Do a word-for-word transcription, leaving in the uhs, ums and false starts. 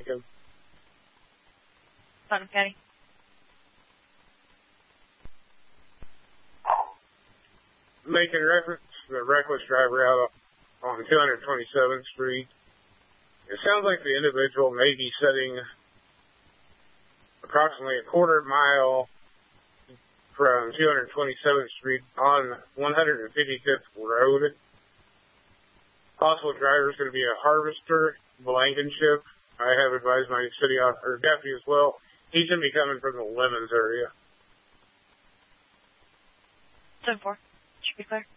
Putnam County. Making reference to the reckless driver out on two twenty-seventh Street. It sounds like the individual may be sitting approximately a quarter mile from two twenty-seventh Street on one fifty-fifth Road. Possible driver is going to be a Harvester, Blankenship. I have advised my city or deputy as well. He's going to be coming from the Lemons area. seven four. Should be clear.